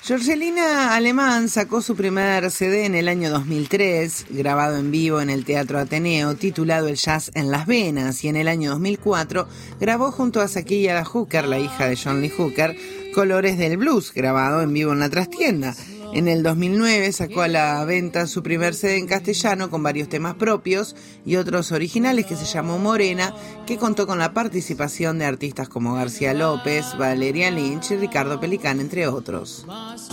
Jorgelina Alemán sacó su primer CD en el año 2003, grabado en vivo en el Teatro Ateneo, titulado El Jazz en las Venas, y en el año 2004 grabó junto a Zakiyah Hooker, la hija de John Lee Hooker, Colores del Blues, grabado en vivo en la trastienda. En el 2009 sacó a la venta su primer CD en castellano con varios temas propios y otros originales que se llamó Morena, que contó con la participación de artistas como García López, Valeria Lynch y Ricardo Pelicán, entre otros.